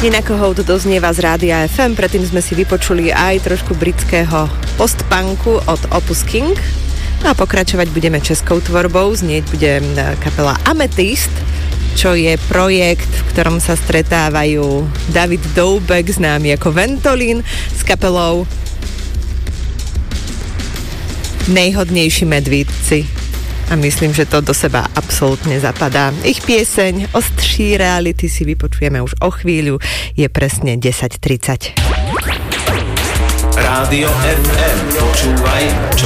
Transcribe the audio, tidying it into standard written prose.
Nina Kohoudt doznieva z Rádia FM, predtým sme si vypočuli aj trošku britského postpunku od Opus King. No a pokračovať budeme českou tvorbou, znieť bude kapela Amethyst, čo je projekt, v ktorom sa stretávajú David Doubek, známy ako Ventolin, s kapelou Nejhodnejší medvídci. A myslím, že to do seba absolútne zapadá. Ich pieseň Ostří reality si vypočujeme už o chvíľu. Je presne 10:30. Rádio FM. Počúvaj, čo